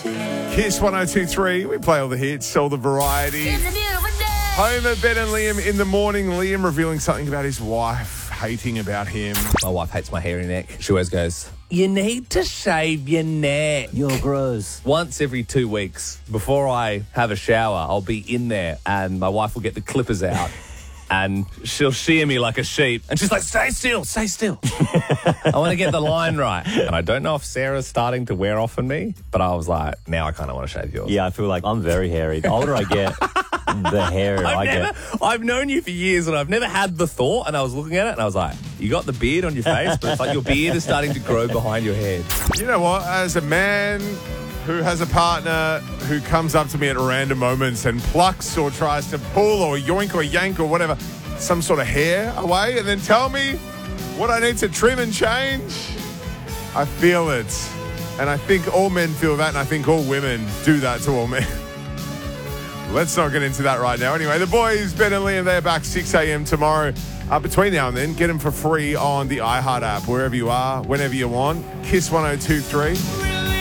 Kiss 102.3. We play all the hits, all the variety. It's a beautiful day. Homer, Ben and Liam in the morning. Liam revealing something about his wife hating about him. My wife hates my hairy neck. She always goes, "You need to shave your neck." You're gross. Once every 2 weeks, before I have a shower, I'll be in there and my wife will get the clippers out and she'll shear me like a sheep. And she's like, "Stay still, stay still." I want to get the line right. And I don't know if Sarah's starting to wear off on me, but I was like, now I kind of want to shave yours. Yeah, I feel like I'm very hairy. The older I get, the hairier I get. I've known you for years and I've never had the thought, and I was looking at it and I was like, you got the beard on your face, but it's like your beard is starting to grow behind your head. You know what? As a man who has a partner who comes up to me at random moments and plucks or tries to pull or yoink or yank or whatever, some sort of hair away, and then tell me what I need to trim and change, I feel it. And I think all men feel that, and I think all women do that to all men. Let's not get into that right now. Anyway, the boys, Ben and Liam, they're back 6 a.m. tomorrow. Between now and then, get them for free on the iHeart app, wherever you are, whenever you want. Kiss 102.3.